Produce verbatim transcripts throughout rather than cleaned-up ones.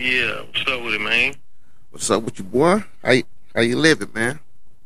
Yeah, what's up with it, man? What's up with you, boy? How you, how you living, man?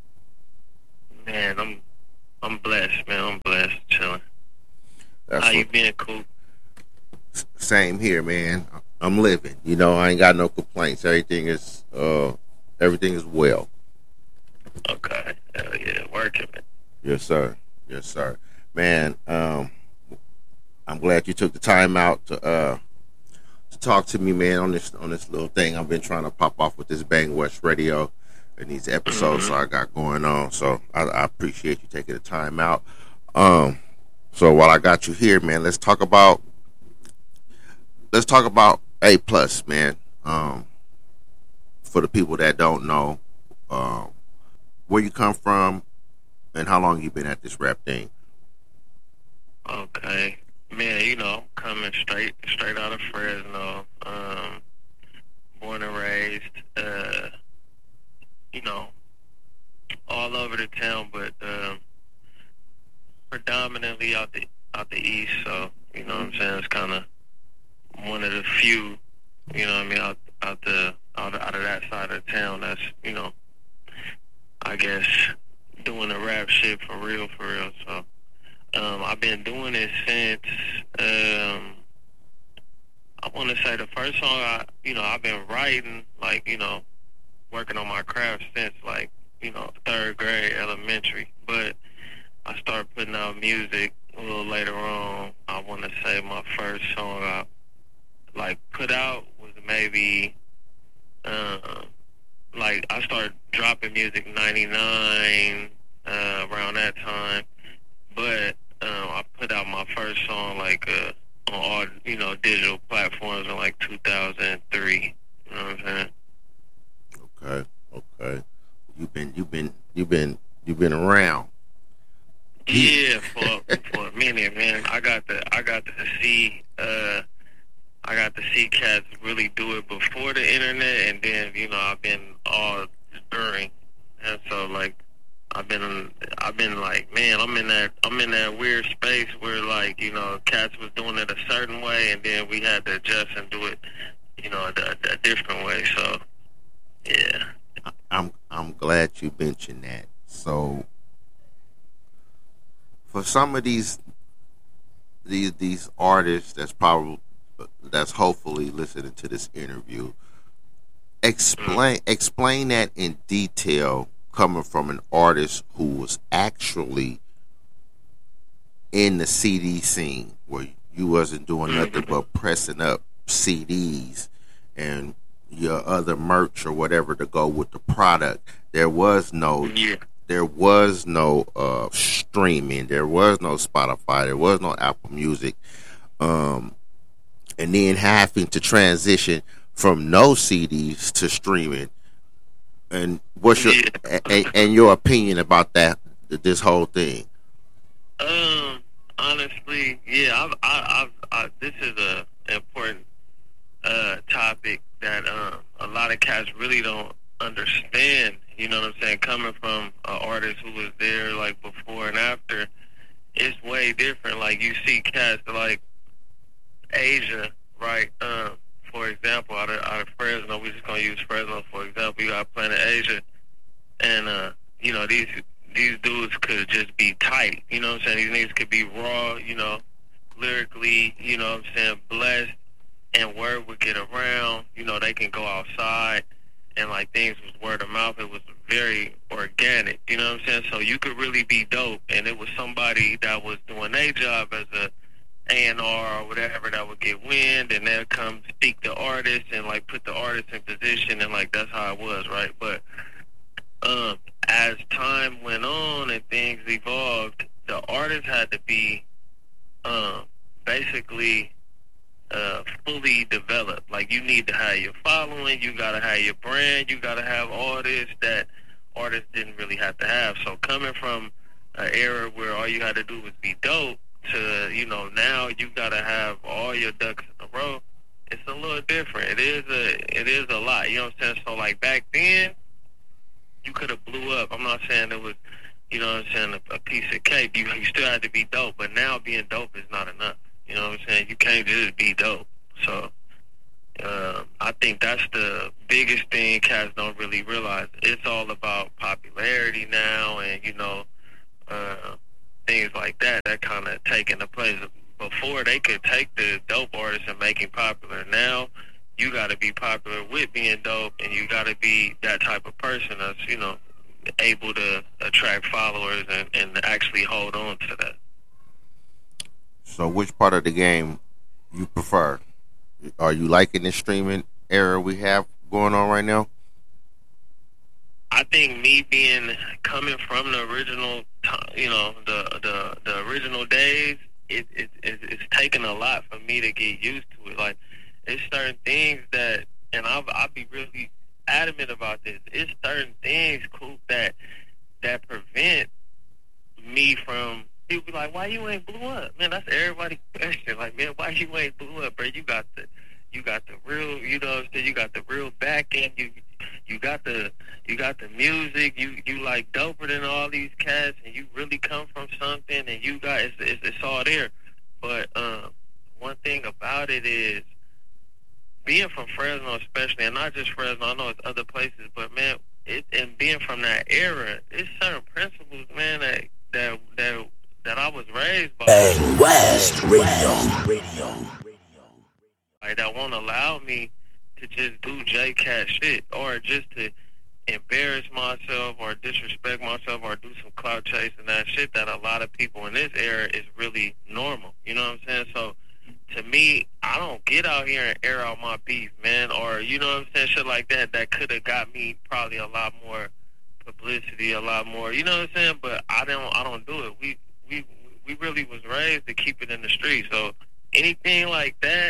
Man, I'm I'm blessed, man. I'm blessed, chilling. How That's you what. been, cool? Same here, man. I'm living. You know, I ain't got no complaints. Everything is uh, everything is well. Okay, hell yeah, working, man. Yes, sir. Yes, sir. Man, um, I'm glad you took the time out to uh to talk to me, man, on this on this little thing I've been trying to pop off with this Bang West Radio and these episodes hmm I got going on. So I, I appreciate you taking the time out. Um, so while I got you here, man, let's talk about let's talk about A plus, man. Um, for the people that don't know, um, where you come from and how long you been at this rap thing. Okay, man. You know, coming straight straight out of Fresno. Um, born and raised. Uh, you know, all over the town, but um, predominantly out the out the east. So you know what I'm saying. It's kind of one of the few. You know what I mean, out out the out, out of that side of town. That's you know I guess, doing the rap shit for real, for real. So, um, I've been doing it since, um, I want to say the first song I, you know, I've been writing, like, you know, working on my craft since, like, you know, third grade, elementary. But I started putting out music a little later on. I want to say my first song I, like, put out was maybe, uh, like I started dropping music in ninety-nine, uh, around that time. But um, I put out my first song like uh, on all you know digital platforms in like two thousand three. You know what I'm saying? Okay, okay. You've been you've been you've been you've been around. Yeah, for for a minute, man. I got to I got to see uh I got to see cats really do it before the internet, and then you know I've been all during, and so like I've been I've been like man, I'm in that I'm in that weird space where like you know cats was doing it a certain way, and then we had to adjust and do it, you know, a, a different way. So yeah. I'm I'm glad you mentioned that. So for some of these these these artists that's probably that's hopefully listening to this interview, Mm. explain explain that in detail coming from an artist who was actually in the C D scene where you wasn't doing nothing hmm but pressing up C Ds and your other merch or whatever to go with the product. There was no Yeah. there was no uh, streaming. There was no Spotify. There was no Apple Music. Um, and then having to transition from no C Ds to streaming. And what's your and, Yeah. and your opinion about that? This whole thing. Um. Honestly, yeah. I've, I, I've, I, this is a important uh topic that um a lot of cats really don't understand. You know what I'm saying? Coming from an artist who was there like before and after, it's way different. Like you see cats like Asia, right? Um, for example, out of out of Fresno, we're just gonna use Fresno for example. You got Planet Asia, and uh, you know these these dudes could just be tight. You know what I'm saying? These niggas could be raw. You know, lyrically. You know what I'm saying? Blessed, and word would get around. You know, they can go outside, and like things was word of mouth. It was very organic. You know what I'm saying? So you could really be dope, and it was somebody that was doing their job as a A and R or whatever that would get wind, and they'll come speak to artists and like put the artist in position, and like that's how it was, right? But um, as time went on and things evolved, the artist had to be um, basically uh, fully developed. Like you need to have your following, you gotta have your brand, you gotta have all this that artists didn't really have to have. So coming from an era where all you had to do was be dope to, you know, now you gotta have all your ducks in a row, it's a little different. It is a it is a lot. You know what I'm saying? So like back then you could have blew up. I'm not saying it was, you know what I'm saying, a, a piece of cake. You, you still had to be dope, but now being dope is not enough. You know what I'm saying? You can't just be dope. So uh, I think that's the biggest thing cats don't really realize. It's all about popularity now, and you know, uh, things like that. That kind of taking the place. Before they could take the dope artists and make him popular. Now you got to be popular with being dope, and you got to be that type of person that's, you know, able to attract followers and, and actually hold on to that. So, which part of the game you prefer? Are you liking the streaming era we have going on right now? I think me being coming from the original, you know, the the, the original days, it, it, it it's taken a lot for me to get used to it. Like, it's certain things that, and I'll I'll be really adamant about this. It's certain things, Coop, that that prevent me from. People be like, "Why you ain't blew up, man?" That's everybody's question. Like, man, why you ain't blew up, bro? You got the, you got the real, you know what I'm saying? You got the real back end. You, you got the, you got the music. You, you like doper than all these cats, and you really come from something, and you got it's, it's, it's all there. But um, one thing about it is being from Fresno, especially, and not just Fresno. I know it's other places, but man, it and being from that era, it's certain principles, man, that that that. that I was raised by. Bang West Radio. Radio. Like, that won't allow me to just do J-Cat shit, or just to embarrass myself or disrespect myself or do some clout chasing, that shit that a lot of people in this era is really normal. You know what I'm saying? So to me, I don't get out here and air out my beef, man, or, you know what I'm saying, shit like that that could have got me probably a lot more publicity, a lot more, you know what I'm saying? But I don't I don't do it. We We we really was raised to keep it in the street. So anything like that,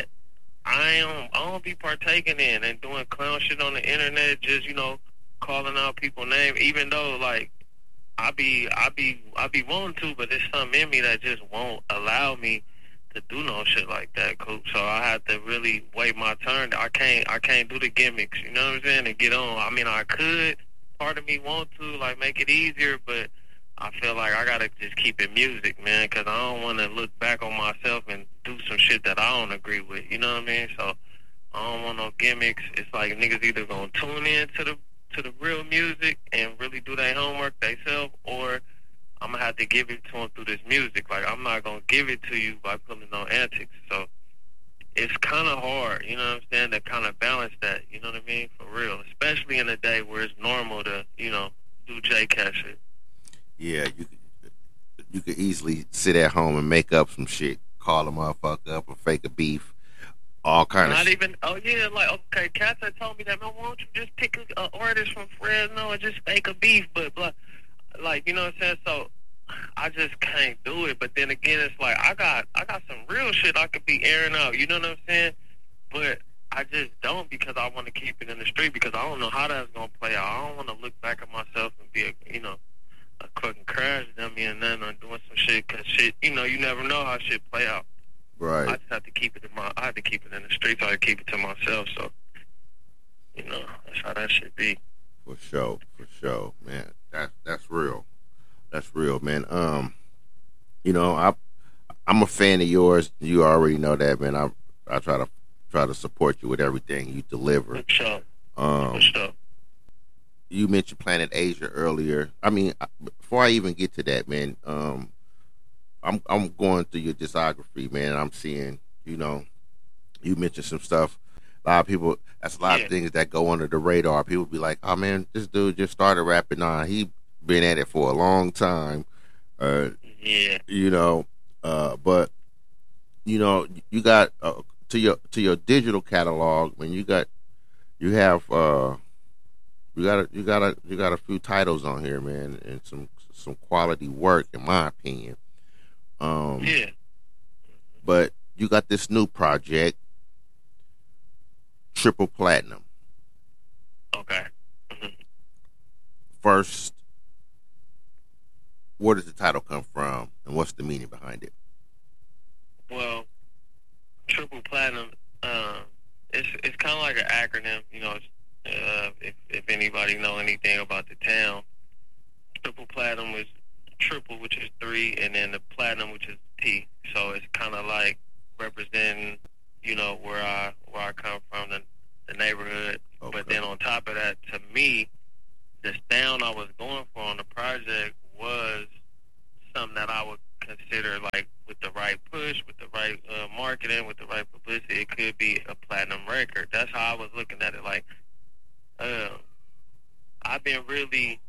I don't I don't be partaking in and doing clown shit on the internet. Just, you know, calling out people's names. Even though, like, I be I be I be wanting to, but there's something in me that just won't allow me to do no shit like that, Coop. So I have to really wait my turn. I can't I can't do the gimmicks. You know what I'm saying? And get on. I mean, I could. Part of me want to, like, make it easier, but I feel like I gotta just keep it music, man, because I don't want to look back on myself and do some shit that I don't agree with. You know what I mean? So I don't want no gimmicks. It's like niggas either gonna tune in to the to the real music and really do their homework themselves, or I'm gonna have to give it to them through this music. Like, I'm not gonna give it to you by pulling on antics. So it's kind of hard, you know what I'm saying, to kind of balance that. You know what I mean? For real, especially in a day where it's normal to, you know, do J-Cat shit. Yeah, you could, you could easily sit at home and make up some shit, call a motherfucker up, or fake a beef, all kind Not of shit. even, oh yeah, like, okay, cats had told me that, man, why don't you just pick an artist from Fresno and just fake a beef, but, but, like, you know what I'm saying, so I just can't do it. But then again, it's like, I got, I got some real shit I could be airing out, you know what I'm saying, but I just don't, because I want to keep it in the street, because I don't know how that's going to play out. I don't want to look back at myself and be, a, you know, a fucking crash dummy and then I'm doing some shit, because shit, you know, you never know how shit play out. Right. I just have to keep it in my, I have to keep it in the streets. I have to keep it to myself. So, you know, that's how that should be. For sure, for sure, man. That's that's real. That's real, man. Um, you know, I I'm a fan of yours. You already know that, man. I I try to try to support you with everything you deliver. For sure. Um, For sure. You mentioned Planet Asia earlier. I mean, before I even get to that, man, um, I'm I'm going through your discography, man. I'm seeing, you know, you mentioned some stuff. A lot of people, that's a lot yeah. of things that go under the radar. People be like, "Oh man, this dude just started rapping on. He been at it for a long time." Uh, yeah. You know, uh, but you know, you got uh, to your to your digital catalog. When you got, you have. Uh, You got a, you got a, you got a few titles on here, man, and some some quality work, in my opinion. Um, yeah. But you got this new project, Triple Platinum. Okay. Mm-hmm. First, where does the title come from, and what's the meaning behind it? Well, Triple Platinum, uh, it's it's kind of like an acronym, you know. It's, Uh, if if anybody know anything about the town, Triple Platinum was triple, which is three, and then the platinum, which is P. So it's kind of like representing, you know, where I where I come from, the, the neighborhood top of that, to me, the sound I was going for on the project was something that I would consider, like, with the right push, with the right uh, marketing, with the right publicity, it could be a platinum record. That's how I was looking at it. Like, uh, I've been really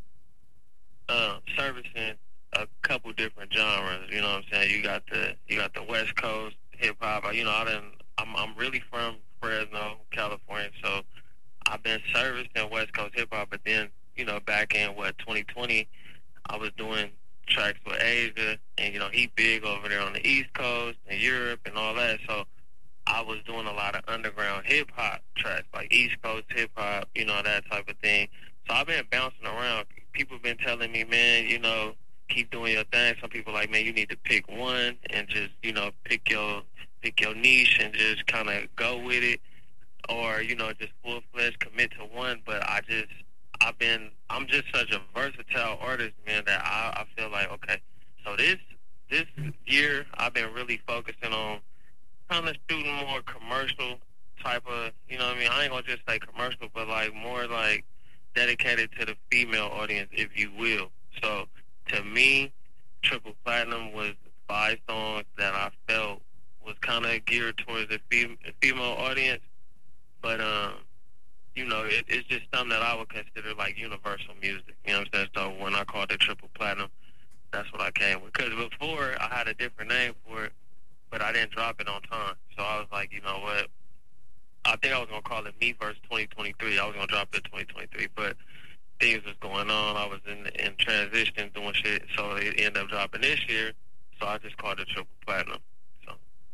uh, servicing a couple different genres. You know what I'm saying? You got the you got the West Coast hip hop. You know, I done, I'm I'm really from Fresno, California, so I've been servicing West Coast hip hop. But then, you know, back in what twenty twenty, I was doing tracks with Asia, and you know he big over there on the East Coast and Europe and all that. So I was doing a lot of underground hip hop tracks, like East Coast hip hop, you know, that type of thing. So I've been bouncing around. People been telling me, man, you know, keep doing your thing. Some people like, man, you need to pick one and just, you know, pick your pick your niche and just kind of go with it, or you know, just full fledged commit to one. But I just I've been, I'm just such a versatile artist, man, that I, I feel like, okay, so this this year I've been really focusing on kind of shooting more commercial type of, you know what I mean? I ain't gonna just say commercial, but like more like dedicated to the female audience, if you will. So to me, Triple Platinum was five songs that I felt was kind of geared towards the fem- female audience, but um. you know, it, it's just something that I would consider like universal music. You know what I'm saying? So when I called it Triple Platinum, that's what I came with. Because before, I had a different name for it, but I didn't drop it on time. So I was like, you know what? I think I was going to call it Meverse twenty twenty-three. I was going to drop it twenty twenty-three, but things was going on. I was in in transition doing shit, so it ended up dropping this year. So I just called it Triple Platinum. So.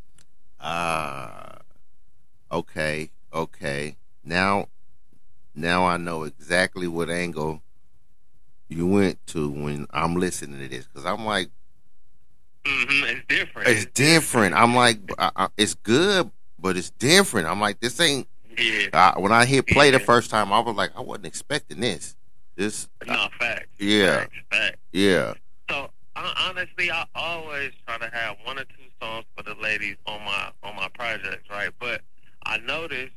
Ah, uh, okay, okay. Now... Now I know exactly what angle you went to when I'm listening to this, because I'm like, mm-hmm, it's different. It's different. I'm like, I, I, it's good, but it's different. I'm like, this ain't. Yeah. I, when I hit play yeah. the first time, I was like, I wasn't expecting this. This. No, I, facts. Yeah. Facts, facts. Yeah. So I, honestly, I always try to have one or two songs for the ladies on my on my projects, right? But I noticed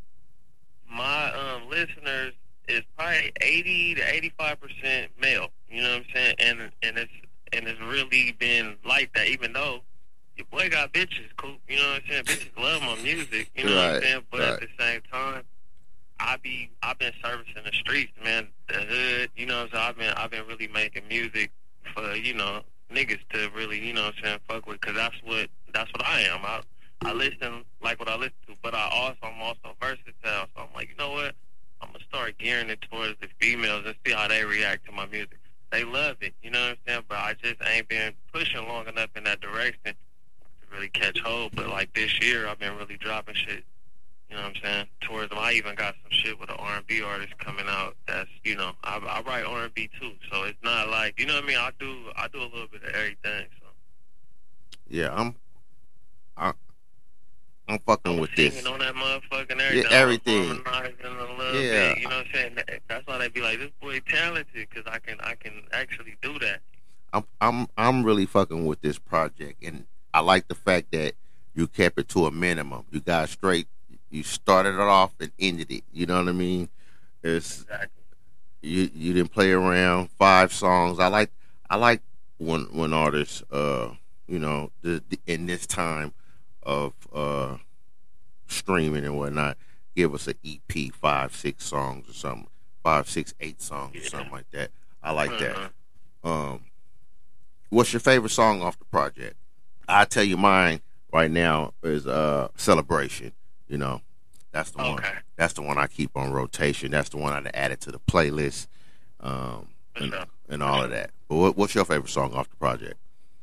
my um, listeners is probably eighty to eighty-five percent male. You know what I'm saying? And and it's and it's really been like that. Even though your boy got bitches, cool. You know what I'm saying? Bitches love my music. You know right, what I'm saying? But right. at the same time, I be I've been servicing the streets, man, the hood. You know what I'm saying? I've been I've been really making music for, you know, niggas to really, you know what I'm saying, fuck with, because that's what that's what I am. I I listen like what I listen to, but I also I'm also versatile. So I'm like, you know what? I'm gonna start gearing it towards the females and see how they react to my music. They love it, you know what I'm saying? But I just ain't been pushing long enough in that direction to really catch hold. But like this year, I've been really dropping shit. You know what I'm saying? Towards them, I even got some shit with an R and B artist coming out. That's, you know, I, I write R and B too, so it's not like, you know what I mean? I do I do a little bit of everything. So yeah, I'm I, I'm fucking with this. On that motherfucking everything. Yeah, everything. A little yeah, bit, you know what I'm saying? That's why they be like, this boy talented, because I can I can actually do that. I'm I'm I'm really fucking with this project, and I like the fact that you kept it to a minimum. You got straight. You started it off and ended it. You know what I mean? It's exactly. you you didn't play around. Five songs. I like I like when when artists uh you know the, the, in this time of uh streaming and whatnot, give us an E P, five six songs or something, five six eight songs yeah. or something like that. I like uh-huh. that. Um, what's your favorite song off the project? I tell you, mine right now is uh Celebration. You know, that's the okay. one. That's the one I keep on rotation. That's the one I added to the playlist, um, and, sure. and all of that. But what, what's your favorite song off the project?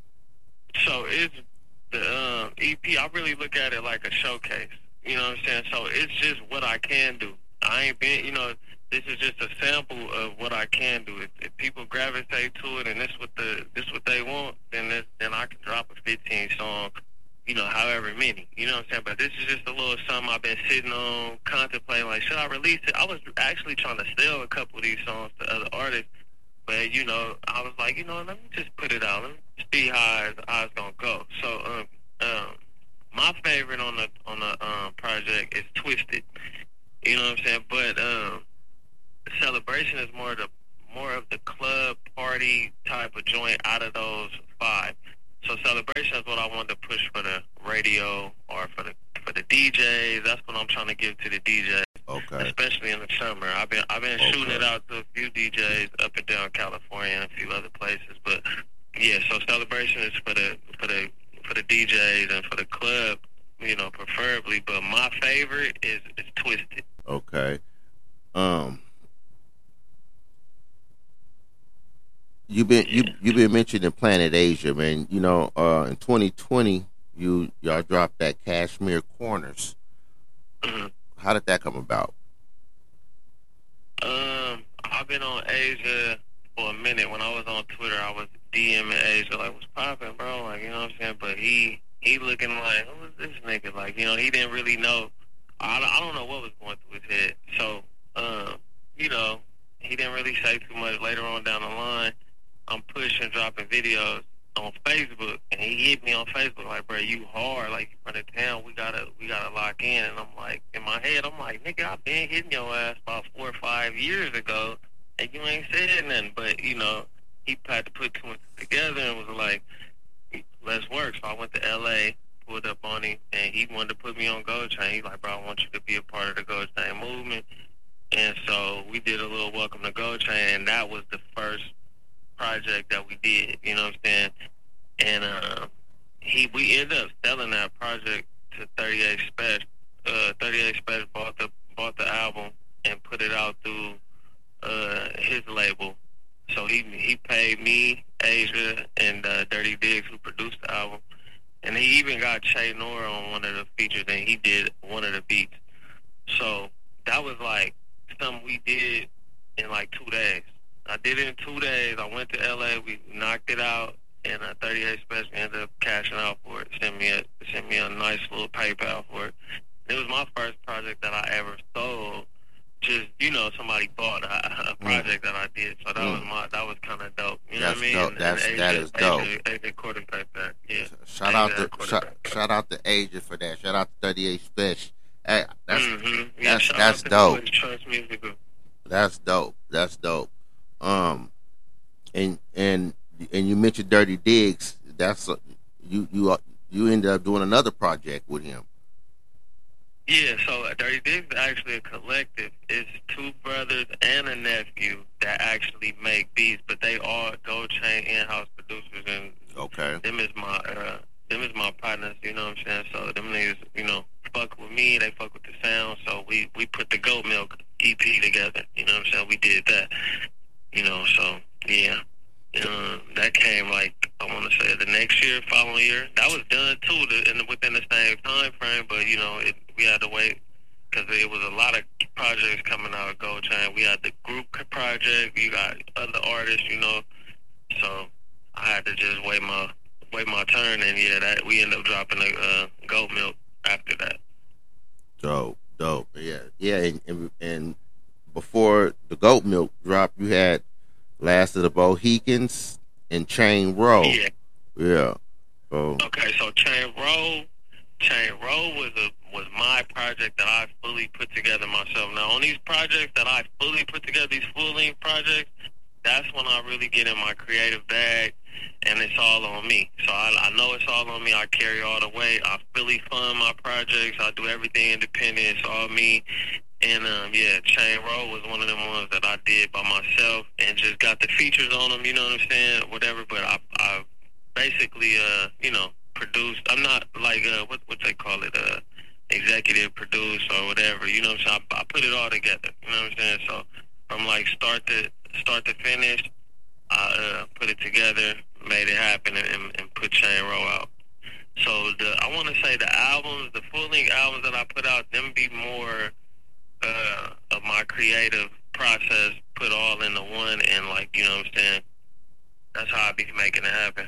So it's the um, E P. I really look at it like a showcase. You know what I'm saying? So it's just what I can do. I ain't been, you know, this is just a sample of what I can do. If, if people gravitate to it and this what the this what they want, then this, then I can drop a fifteen song. You know, however many, you know what I'm saying? But this is just a little something I've been sitting on, contemplating, like, should I release it? I was actually trying to sell a couple of these songs to other artists, but, you know, I was like, you know, let me just put it out. Let me see how it's, how it's going to go. So, um, um, my favorite on the on the um, project is Twisted. You know what I'm saying? But um, Celebration is more the more of the club party type of joint out of those five. So Celebration is what I wanted to push for the radio or for the for the D Js. That's what I'm trying to give to the D Js. Okay. Especially in the summer. I've been I've been Okay. shooting it out to a few D Js up and down California and a few other places. But yeah, so Celebration is for the for the for the D Js and for the club, you know, preferably. But my favorite is is Twisted. Okay. Um. You've been you you've been mentioning Planet Asia, man. You know, uh, in twenty twenty, you y'all dropped that Cashmere Corners. Mm-hmm. How did that come about? Um, I've been on Asia for a minute. When I was on Twitter, I was DMing Asia like, "What's poppin', bro?" Like, you know what I'm saying? But he he looking like, "Who is this nigga?" Like, you know, he didn't really know. I, I don't know what was going through his head. So, um, you know, he didn't really say too much. Later on down the line, I'm pushing, dropping videos on Facebook, and he hit me on Facebook like, "Bro, you hard, like, you from the town, we gotta, we gotta lock in." And I'm like, in my head, I'm like, "Nigga, I've been hitting your ass about four or five years ago, and you ain't said nothing." But, you know, he had to put two and two together and was like, "Let's work." So I went to L A, pulled up on him, and he wanted to put me on Gold Chain. He's like, "Bro, I want you to be a part of the Gold Chain movement." And so we did a little Welcome to Gold Chain, and that was the first project that we did, you know what I'm saying? And uh, he we ended up selling that project to thirty-eight Special. Uh, thirty-eight Special bought the bought the album and put it out through uh, his label. So he he paid me, Asia, and uh, Dirty Diggs, who produced the album. And he even got Che Nora on one of the features, and he did one of the beats. So that was like something we did in like two days. I did it in two days. I went to L A. We knocked it out, and uh, thirty-eight Special ended up cashing out for it. Sent me a sent me a nice little PayPal for it. It was my first project that I ever sold. Just, you know, somebody bought a, a project mm. that I did, so that mm. was my that was kind of dope. You That's know what I mean? Dope. And, That's and that Asia, is dope. Asia, Asia quarterback that. Yeah. Shout Asia out to shout, shout out to Asia for that. Shout out to thirty-eight Special. Hey, that's mm-hmm. yeah, that's that's dope. Music. That's dope. That's dope. Um, and and and you mentioned Dirty Diggs. That's a, you you you ended up doing another project with him. Yeah, so uh, Dirty Diggs is actually a collective. It's two brothers and a nephew that actually make beats, but they are Gold Chain in-house producers, and okay, them is my uh, them is my partners. You know what I'm saying? So them niggas, you know, fuck with me. They fuck with the sound. So we we put the Goat Milk E P together. You know what I'm saying? We did that. You know, so yeah. Um, that came like I want to say the next year, following year. That was done too, the, in, within the same time frame. But you know, it, we had to wait because it was a lot of projects coming out of Gold Chain. We had the group project. You got other artists, you know. So I had to just wait my wait my turn, and yeah, that we ended up dropping the uh, Goat Milk after that. Dope, dope, yeah, yeah, and, and, and before the Goat Milk dropped, you had Last of the Mohicans and Chain Roll. Yeah. Yeah. So. Okay, so Chain Roll, Chain Roll was a was my project that I fully put together myself. Now on these projects that I fully put together, these full length projects, that's when I really get in my creative bag, and it's all on me. So I, I know it's all on me. I carry all the weight. I fully fund my projects. I do everything independent. It's all me. And, um, yeah, Chain Roll was one of them ones that I did by myself and just got the features on them, you know what I'm saying, whatever. But I, I basically, uh, you know, produced. I'm not like, uh, what what they call it, uh, executive produce or whatever, you know what I'm saying. I, I put it all together, you know what I'm saying. So from, like, start to start to finish, I uh, put it together, made it happen, and, and, and put Chain Roll out. So the I want to say the albums, the full-length albums that I put out, them be more... Uh, of my creative process put all into one, and like, you know what I'm saying, that's how I be making it happen.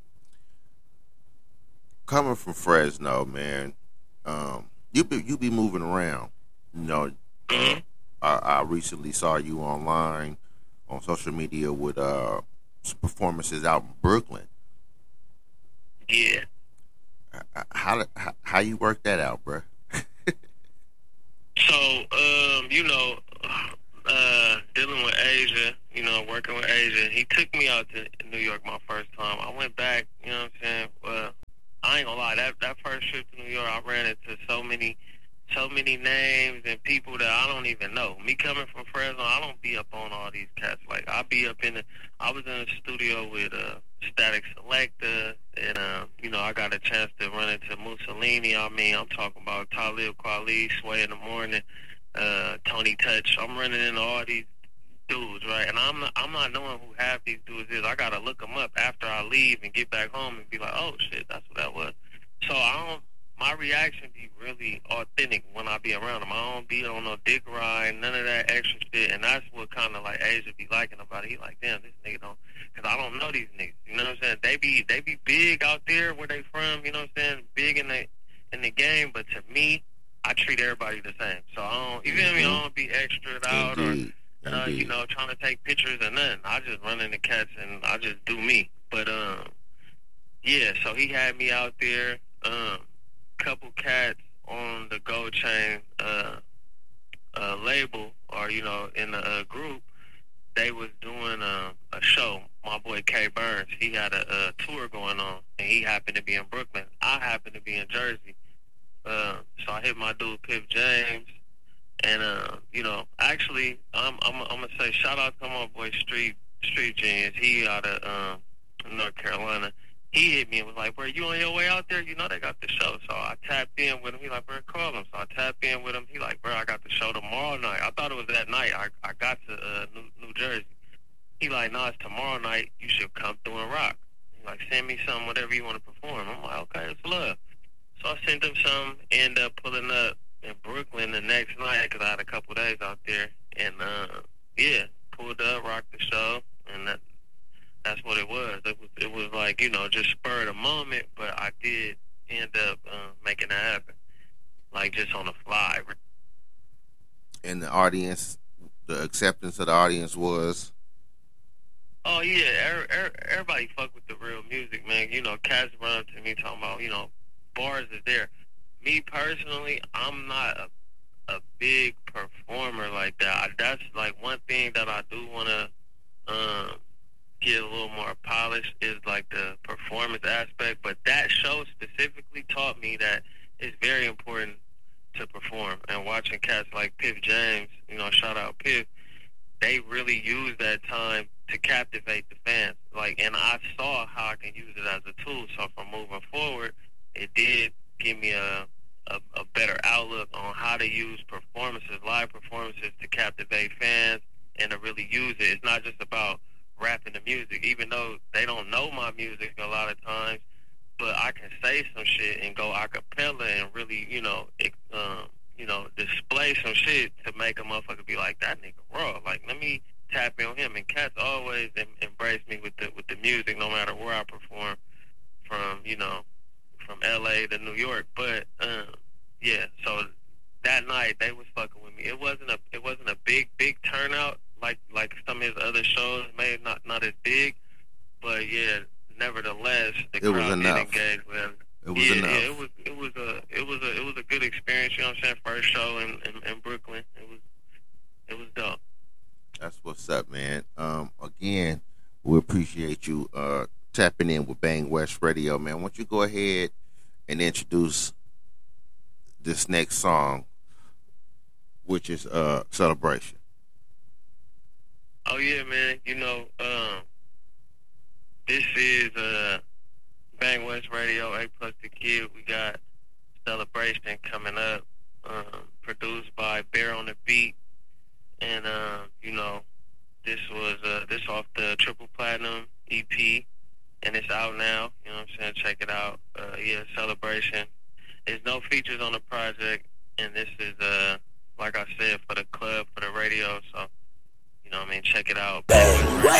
Coming from Fresno, man, um, you be you be moving around. You know, mm-hmm. I, I recently saw you online on social media with uh performances out in Brooklyn. Yeah. How how, how you work that out, bro? So, um, you know, uh, dealing with Asia, you know, working with Asia. He took me out to New York my first time. I went back, you know what I'm saying? Well, I ain't gonna lie, that that first trip to New York, I ran into so many, so many names and people that I don't even know. Me coming from Fresno, I don't be up on all these cats. Like, I be up in the, I was in the studio with uh, Static Selector, and, uh, you know, I got a chance to run into Mussolini. I mean, I'm talking about Talib Kweli, Sway in the Morning, uh, Tony Touch. I'm running into all these dudes, right? And I'm not, I'm not knowing who half these dudes is. I gotta look them up after I leave and get back home and be like, oh shit, that's what that was. So I don't. My reaction be really authentic when I be around them. I don't be on no dick ride, none of that extra shit, and that's what kind of like Asia be liking about it. He like, damn, this nigga don't, because I don't know these niggas. You know what I'm saying? They be they be big out there where they from. You know what I'm saying? Big in the in the game, but to me, I treat everybody the same. So I don't, you feel me? I don't be extra out Indeed. or uh, you know trying to take pictures or nothing. I just run into cats and I just do me. But um, yeah. So he had me out there. Um. Couple cats on the Gold Chain uh, uh, label, or you know, in the uh, group, they was doing a, a show. My boy K Burns, he had a, a tour going on, and he happened to be in Brooklyn. I happened to be in Jersey, uh, so I hit my dude Piff James, and uh, you know, actually, I'm I'm, I'm gonna say shout out to my boy Street Street Genius. He out of um, North Carolina. He hit me and was like, bro, you on your way out there? You know they got the show. So I tapped in with him. He like, bro, call him. So I tapped in with him. He like, bro, I got the show tomorrow night. I thought it was that night. I I got to uh, New, New Jersey. He like, no, it's tomorrow night. You should come through and rock. He like, send me something, whatever you want to perform. I'm like, okay, it's love. So I sent him some, end up pulling up in Brooklyn the next night because I had a couple days out there. And, uh, yeah, pulled up, rocked the show, and that, that's what it was. It was it was like, you know, just spur of the moment, but I did end up uh, making that happen, like just on the fly. And the audience, the acceptance of the audience was? Oh, yeah, er, er, everybody fuck with the real music, man. You know, cats run up to me talking about, you know, bars is there. Me personally, I'm not a, a big performer like that. I, that's like one thing that I do want to um, get a little more polished is like the performance aspect, but that show specifically taught me that it's very important to perform. And watching cats like Piff James, you know, shout out Piff, they really use that time to captivate the fans. Like, and I saw how I can use it as a tool. So from moving forward, it did give me a a, a better outlook on how to use performances, live performances, to captivate fans and to really use it. It's not just about rapping the music, even though they don't know my music a lot of times, but I can say some shit and go a cappella and really, you know, it, um, you know, display some shit to make a motherfucker be like, that nigga raw. Like, let me tap in on him. And cats always em- embrace me with the with the music, no matter where I perform, from, you know, from L A to New York. But um, yeah, so that night they was fucking with me. It wasn't a it wasn't a big big turnout like like some of his other shows, maybe not not as big, but yeah, nevertheless, the it was crowd enough. did engage with him. It was yeah, enough. Yeah, it was it was a it was a it was a good experience. You know what I'm saying? First show in, in, in Brooklyn. It was it was dope. That's what's up, man. Um, again, we appreciate you uh, tapping in with Bang West Radio, man. Why don't you go ahead and introduce this next song, which is uh, Celebration. Oh yeah, man. You know, um, this is uh, Bang West Radio, A plus the Kid. We got Celebration coming up, um, produced by Bear on the Beat, and uh, you know, this was uh, this off the Triple Platinum E P, and it's out now. You know what I'm saying? Check it out. Uh, yeah, Celebration. There's no features on the project, and this is uh, like I said, for the club, for the radio. So, you know what I mean? Check it out. Bang West.